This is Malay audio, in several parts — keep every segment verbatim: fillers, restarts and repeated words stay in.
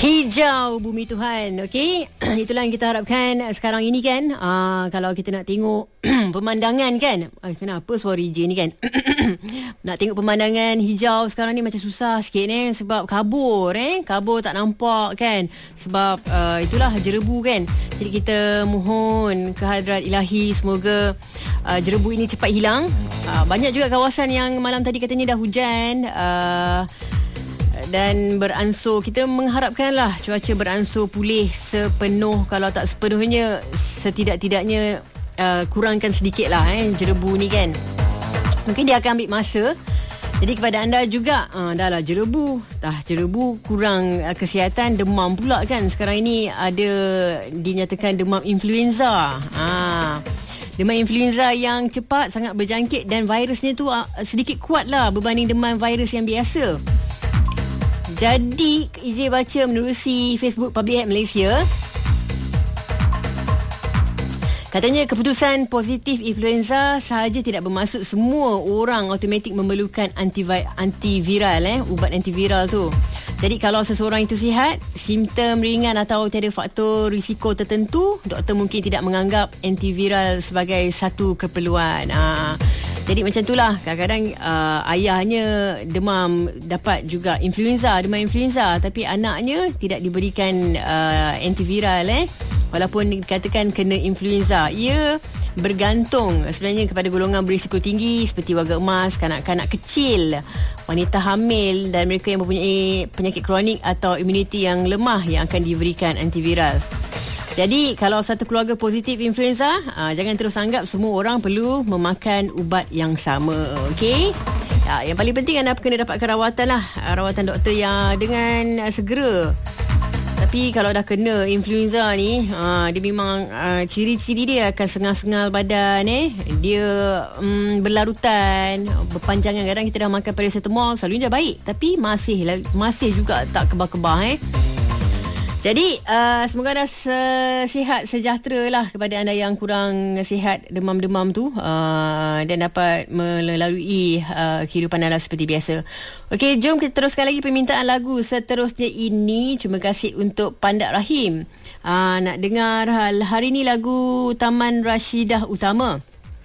Hijau bumi Tuhan. Okey, itulah yang kita harapkan sekarang ini kan. Uh, kalau kita nak tengok pemandangan kan. Ay, kenapa suara D J ni kan? Nak tengok pemandangan hijau sekarang ni macam susah sikit ni sebab kabur eh. Kabur tak nampak kan. Sebab uh, itulah jerebu kan. Jadi kita mohon kehadrat Ilahi semoga uh, jerebu ini cepat hilang. Uh, banyak juga kawasan yang malam tadi katanya dah hujan. Uh, Dan beransur, kita mengharapkanlah cuaca beransur pulih sepenuh. Kalau tak sepenuhnya, setidak-tidaknya uh, kurangkan sedikit lah eh, jerebu ni kan. Mungkin dia akan ambil masa. Jadi kepada anda juga, uh, dah lah jerebu. Dah jerebu, kurang uh, kesihatan, demam pula kan. Sekarang ini ada dinyatakan demam influenza. Ah. Demam influenza yang cepat, sangat berjangkit dan virusnya tu uh, sedikit kuat lah berbanding demam virus yang biasa. Jadi, I J baca menerusi Facebook Public Health Malaysia. Katanya keputusan positif influenza sahaja tidak bermaksud semua orang automatik memerlukan antivi- antiviral, eh, ubat antiviral tu. Jadi kalau seseorang itu sihat, simptom ringan atau tiada faktor risiko tertentu, doktor mungkin tidak menganggap antiviral sebagai satu keperluan. Haa. Jadi macam itulah, kadang-kadang uh, ayahnya demam, dapat juga influenza, demam influenza, tapi anaknya tidak diberikan uh, antiviral eh, walaupun dikatakan kena influenza. Ia bergantung sebenarnya kepada golongan berisiko tinggi seperti warga emas, kanak-kanak kecil, wanita hamil dan mereka yang mempunyai penyakit kronik atau imuniti yang lemah yang akan diberikan antiviral. Jadi kalau satu keluarga positif influenza, aa, jangan terus anggap semua orang perlu memakan ubat yang sama. Okey? Ya, yang paling penting anda kena dapatkan rawatan lah, rawatan doktor yang dengan aa, segera. Tapi kalau dah kena influenza ni, aa, dia memang aa, ciri-ciri dia akan sengal-sengal badan eh. Dia mm, berlarutan, berpanjangan. Kadang kita dah makan paracetamol, selalunya dah baik, tapi masih masih juga tak kebal-kebal eh. Jadi uh, semoga anda se- sihat sejahtera lah kepada anda yang kurang sihat demam-demam tu uh, dan dapat melalui uh, kehidupan anda seperti biasa. Okey, jom kita teruskan lagi permintaan lagu seterusnya ini. Terima kasih untuk Pandat Rahim. Uh, nak dengar hari ni lagu Taman Rashidah Utama.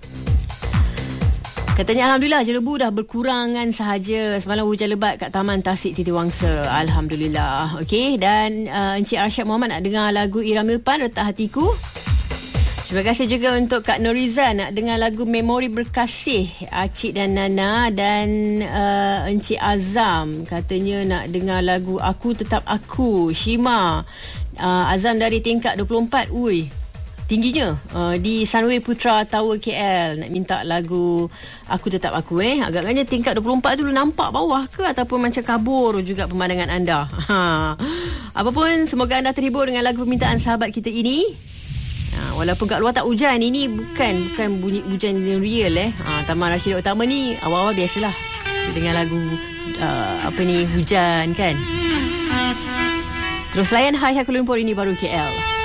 Katanya Alhamdulillah jerebu dah berkurangan sahaja. Semalam hujan lebat kat Taman Tasik Titiwangsa. Alhamdulillah. Okey, dan uh, Encik Arsyad Muhammad nak dengar lagu Ira Milpan, Retak Hatiku. Terima kasih juga untuk Kak Noriza nak dengar lagu Memori Berkasih, Acik dan Nana. Dan uh, Encik Azam katanya nak dengar lagu Aku Tetap Aku, Shima. uh, Azam dari tingkat dua puluh empat. Ui, tingginya uh, di Sunway Putra Tower K L nak minta lagu Aku Tetap Aku eh. Agaknya tingkat dua puluh empat tu nampak bawah ke ataupun macam kabur juga pemandangan anda. Ha. Apapun, semoga anda terhibur dengan lagu permintaan sahabat kita ini. Ha, walaupun kat luar tak hujan, ini bukan bukan bunyi hujan yang real eh. Ha, Taman Rashidah Utama ni awal-awal biasalah dengan lagu uh, apa ni, hujan kan. Terus layan Hai Hai Kuala Lumpur, ini baru K L.